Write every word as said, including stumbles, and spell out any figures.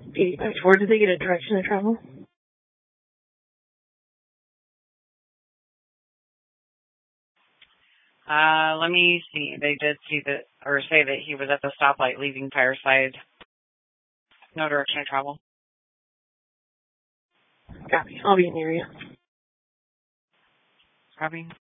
eighty-five Where did they get a direction of travel? Uh, let me see. They did see that, or say that he was at the stoplight leaving Fireside. No direction of travel. Copy. I'll be in the area. Copy.